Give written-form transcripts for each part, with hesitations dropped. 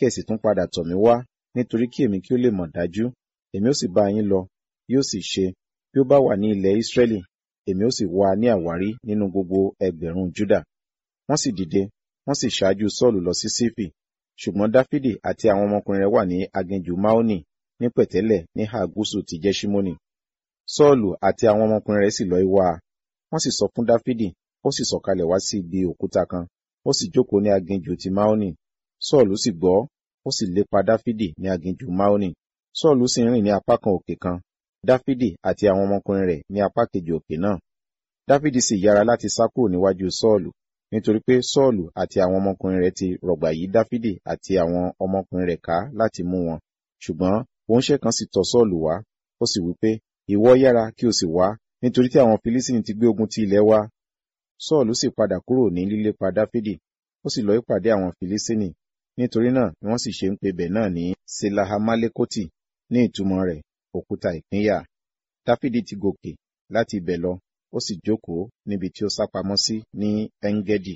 kí ẹ sì tún padà tọ̀ mí wá, nítorí kí èmi kí ó lè mọ̀ dájú, èmi ó sì bá yín lọ, yóò sì ṣe, bí ó bá wà ní ilẹ̀ Israẹli, èmi ó sì wá ní àwárí nínú gbogbo ẹgbẹ̀rún Júdà. Wọ́n sì dìde, wọ́n sì ṣáájú Sọ́ọ̀lù lọ sí Sífì, ṣùgbọ́n Dáfídì àti àwọn ọmọkùnrin rẹ̀ wà ní aginjù Maoni ní pẹ̀tẹ́lẹ̀ ní ìhà gúúsù ti Jẹ́ṣímónì. Sọ́ọ̀lù àti àwọn ọmọkùnrin rẹ̀ sì lọ wá a. Wọ́n sì sọ fún Dáfídì, ó sì sọ̀kalẹ̀ wá sí ibi òkúta kan, ó sì jókòó ní aginjù ti Maoni. Sọ́ọ̀lù sì gbọ́, ó sì lépa Dáfídì ní aginjù Maoni. Sọ́ọ̀lù sì rìn ní apá kan òkè kan, Dáfídì àti àwọn ọmọkùnrin rẹ̀ ní apá kejì òkè náà. Dáfídì sì yára láti sá kúrò níwájú Sọ́ọ̀lù, nítorí pé Sọ́ọ̀lù àti àwọn ọmọkùnrin rẹ̀ ti rọ̀gbà yí Dáfídì àti àwọn ọmọkùnrin rẹ̀ ká láti mú wọn. Ṣùgbọ́n òǹṣẹ́ kan sì tọ̀ Sọ́ọ̀lù wá, ó sì wí pé, ìwọ yára kí o sì wá, nítorí tí àwọn Filistini ti gbé ogun ti ilẹ̀ wa. Sọ́ọ̀lù sì padà kúrò ní lílépa Dáfídì, ó sì lọ ìpàdé àwọn Filistini. Nítorí náà ni wọ́n sì ṣe ń pe bẹ̀ náà ní Selahamalekoti, ní ìtumọ̀ rẹ̀, òkúta ìpínyà. Dáfídì ti gòkè láti ibẹ̀ lọ, ó sì jókòó níbi tí ó sápamọ́ sí ní Engedi.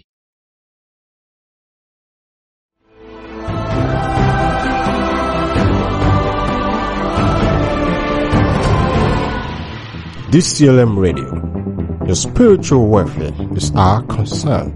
DCLM Radio. Your spiritual welfare is our concern.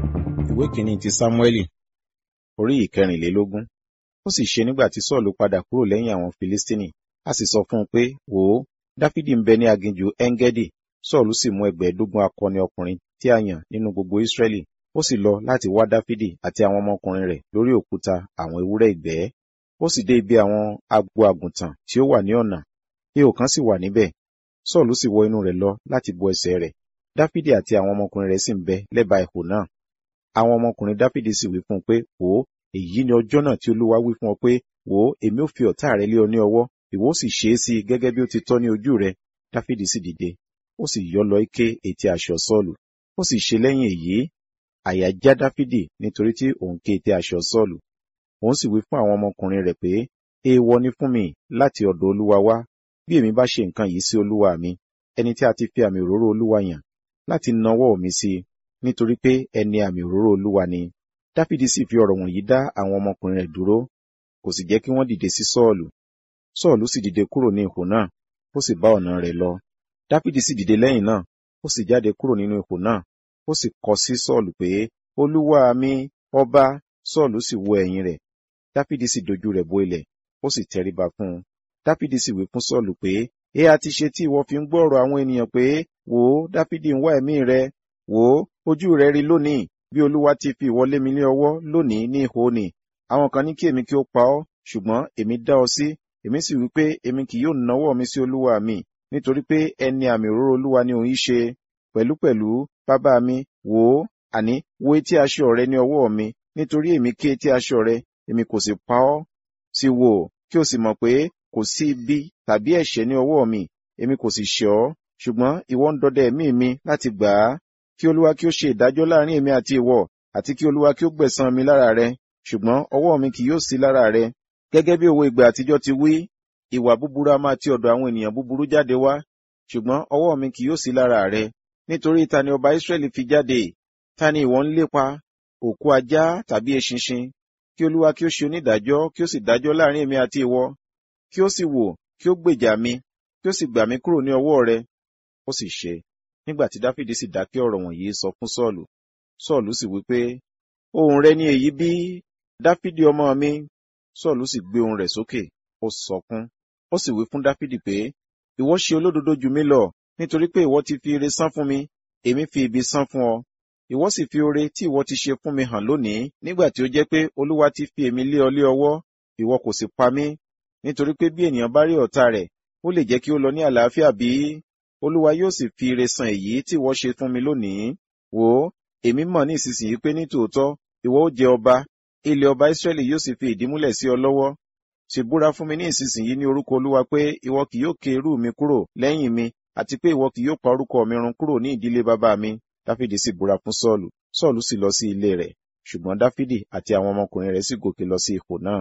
Ìwé kìíní ti Sámúẹ́lì, orí ìkẹrìnlélógún. Ó sì ṣe nígbà tí Sọ́ọ̀lù padà kúrò lẹ́yìn àwọn Filistini, a sì sọ fún un pé, wò ó, Dáfídì ń bẹ ní aginjù Engedi. Sọ́ọ̀lù sì mú 15 akọni ọkùnrin tí a yàn nínú gbogbo Israẹli. Ó sì lọ láti wá Dáfídì àti àwọn ọmọkùnrin rẹ̀ lórí òkúta àwọn ewúrẹ́ ìgbẹ́. Ó sì dé ibi àwọn agbo àgùntàn tí ó wà ní ọ̀nà. Ihò kan sì wà níbẹ̀. Sọ́ọ̀lù sì wọ inú rẹ̀ lọ láti bo ẹsẹ̀ rẹ̀. Dáfídì àti àwọn ọmọkùnrin rẹ̀ sì ń bẹ lẹ́bàá ihò náà. Àwọn ọmọkùnrin Dáfídì sì wí fún un pé, wò ó, èyí ni ọjọ́ náà tí Olúwa wí fún ọ pé, wò ó, èmi ó fi ọ̀tá rẹ lé ọ ní ọwọ́, ìwọ ó sì ṣe é sí gẹ́gẹ́ bí ó ti tọ́ ní ojú rẹ. Dáfídì sì dìde, ó sì yọ́ lọ ké etí aṣọ Sọ́ọ̀lù. Ó sì ṣe lẹ́yìn èyí, àyà já Dáfídì nítorí tí òun ké etí aṣọ Sọ́ọ̀lù. Òun sì wí fún àwọn ọmọkùnrin rẹ̀ pé, èèwọ̀ ni fún mi láti ọ̀dọ̀ Olúwa wá, bí èmi bá ṣe nǹkan yìí sí Olúwa mi, ẹni tí a ti fi àmì òróró Olúwa yàn, láti nawọ́ mi sí, nítorí pé ẹni àmì òróró Olúwa ni. Dáfídì sì fi ọ̀rọ̀ wọ̀nyí dá àwọn ọmọkùnrin rẹ̀ dúró, kò sì jẹ́ kí wọ́n dìde sí Sọ́ọ̀lù. Sọ́ọ̀lù sì dìde kúrò ní ihò náà, ó sì bá ọ̀nà rẹ̀ lọ. Dáfídì sì dìde lẹ́yìn náà, ó sì jáde kúrò nínú ihò náà, ó sì kọ sí Sọ́ọ̀lù pé, Olúwa mi, ọba. Sọ́ọ̀lù sì wo ẹ̀yìn rẹ̀. Dáfídì sì dojú rẹ̀ bo ilẹ̀, ó sì tẹríba fún un. Dáfídì sì wí fún Sọ́ọ̀lù pé, èé ha ti ṣe tí ìwọ fi ń gbọ́ ọ̀rọ̀ àwọn ènìyàn pé, wò ó, Dáfídì ń wá ẹ̀mí rẹ, wò ó, ojú rẹ rí lónìí, bí Olúwa ti fi ìwọ lé mi ní ọwọ́ lónìí ní ihò nì. Àwọn kan ní kí èmi kí ó pa ọ́, ṣùgbọ́n èmi dá ọ sí, èmi sì wí pé èmi kì yóò nawọ́ mi sí olúwa mi, nítorí pé ẹni àmì òróró Olúwa ni òun ṣe. Pẹ̀lúpẹ̀lú, bàbá mi, wò ó, àní wo etí aṣọ rẹ ní ọwọ́ mi, nítorí èmi ké etí aṣọ rẹ, èmi kò sì pa ọ́. Sì wò, kí o sì mọ̀ pé kò sí ibi tàbí ẹ̀ṣẹ̀ ní ọwọ́ mi, èmi kò sì ṣẹ̀ ọ́, ṣùgbọ́n ìwọ ń dọdẹ ẹ̀mí mi láti gbà á. Kí Olúwa kí ó ṣe ìdájọ́ láàrin èmi àti ìwọ, àti kí Olúwa kí ó gbẹ̀san mi lára rẹ, ṣùgbọ́n ọwọ́ mi kì yóò sí lára rẹ. Gẹ́gẹ́ bí òwe ìgbà àtijọ́ ti wí, ìwà búburú a máa ti ọ̀dọ̀ àwọn ènìyàn búburú jáde wá, ṣùgbọ́n ọwọ́ mi kì yóò sí lára rẹ. Nítorí ta ni ọba Israẹli fi jáde? Ta ni ìwọ ń lépa? Òkú ajá tàbí eṣinṣin? Kí Olúwa kí ó ṣe onídàájọ́, kí ó sì dájọ́ láàrin èmi àti ìwọ. Kí ó sì wò, kí ó gbèjà mi, kí ó sì gbà mí kúrò ní ọwọ́ rẹ. Ó sì ṣe, nígbà tí Dáfídì sì dákẹ́ ọ̀rọ̀ wọ̀nyí sọ fún Sọ́ọ̀lù. Sọ́ọ̀lù sì wí pé, ohùn rẹ ni èyí bí, Dáfídì ọmọ mi. Sọ́ọ̀lù sì gbé ohùn rẹ̀ sókè, ó sọkún. Ó sì wí fún Dáfídì pé, ìwọ ṣe olódodo jù mí lọ, nítorí pé ìwọ ti fi ire san fún mi, èmi fi ibi san fún ọ. Ìwọ sì fi oore tí ìwọ ti ṣe fún mi hàn lónìí, nígbà tí ó jẹ́ pé Olúwa ti fi èmi lé ọ lé ọwọ́, ìwọ kò sì pa mí. Nítorí pé bí ènìyàn bá rí ọ̀tá rẹ̀, ó lè jẹ́ kí ó lọ ní àlàáfíà bí? Olúwa yóò sì fi ire san èyí tí ìwọ ṣe fún mi lónìí. Wò ó, èmi mọ̀ ní ìsinsìnyí pé ní tòótọ́ ìwọ ó jẹ ọba, ilẹ̀ ọba Israẹli yóò sì fi ìdí múlẹ̀ sí ọ lọ́wọ́. Sì búra fún mi ní ìsinsìnyí ní orúkọ Olúwa pé ìwọ kì yóò ké irú mi kúrò lẹ́yìn mi, àti pé ìwọ kì yóò pa orúkọ mi run kúrò ní ìdílé bàbá mi. Dáfídì sì búra fún Sọ́ọ̀lù. Sọ́ọ̀lù sì lọ sí ilé rẹ̀, ṣùgbọ́n Dáfídì àti àwọn ọmọkùnrin rẹ̀ sì gòkè lọ sí ihò náà.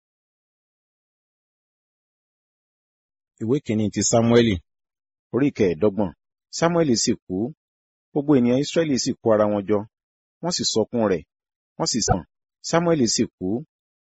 Ìwé kìíní ti Sámúẹ́lì, orí 15. Sámúẹ́lì sì kú, gbogbo ènìyàn Israẹli sì kó ara wọn jọ, wọ́n sì sọkún rẹ̀, wọ́n sì sàn. Sámúẹ́lì sì kú,